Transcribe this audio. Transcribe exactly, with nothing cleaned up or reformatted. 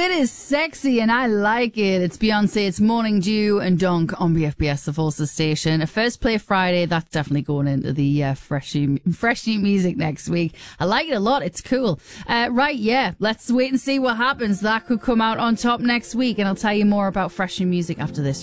it is sexy and I like it. It's Beyonce, it's Morning Dew and Dunk on B F B S, the Forces Station. A First Play Friday, that's definitely going into the uh, fresh, new, fresh new music next week. I like it a lot, it's cool. Uh, right, yeah, let's wait and see what happens. That could come out on top next week, and I'll tell you more about fresh new music after this.